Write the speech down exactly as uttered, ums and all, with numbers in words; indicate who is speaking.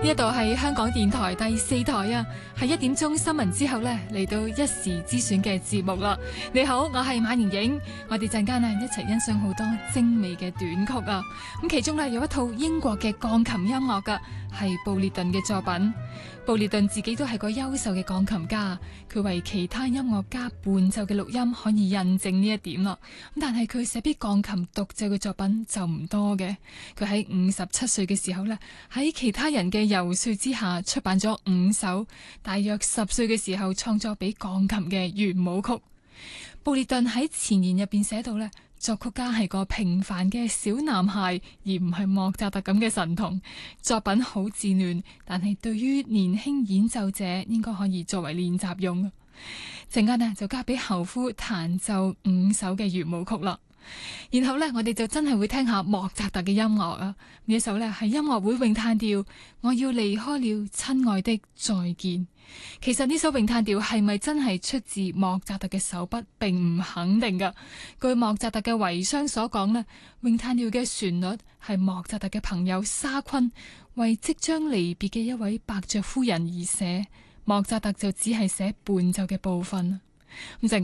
Speaker 1: 呢一度係香港電台第四台啊，係一點鐘新聞之後呢，嚟到一時之選嘅節目啦。你好，我係馬妍影，我哋陣間啊一齊欣賞好多精美嘅短曲啊。咁其中呢，有一套英國嘅鋼琴音樂噶，係布列頓嘅作品。布列頓自己都係個優秀嘅鋼琴家，佢為其他音樂家伴奏嘅錄音可以印證呢一點咯。咁但係佢寫俾鋼琴獨奏嘅作品就唔多嘅。佢喺五十七歲嘅時候呢，喺其他人嘅遊說之下出版咗五首大約十歲嘅時候創作俾鋼琴嘅圓舞曲。布列頓喺前言入邊寫到呢，作曲家係個平凡嘅小男孩，而唔係莫扎特咁嘅神童。作品好稚嫩，但係對於年輕演奏者應該可以作為練習用。陣間呢就交俾侯夫彈奏五首嘅圓舞曲啦。然後呢，我哋就真係會聽下莫扎特嘅音樂啊！呢一首呢係音樂會詠嘆調，我要離開了，親愛的，再見。其實呢首詠嘆調係咪真係出自莫扎特嘅手筆，並唔肯定噶。據莫扎特嘅遺孀所講呢，詠嘆調嘅旋律係莫扎特嘅朋友沙昆為即將離別嘅一位伯爵夫人而寫，莫扎特就只係寫伴奏嘅部分。咁陣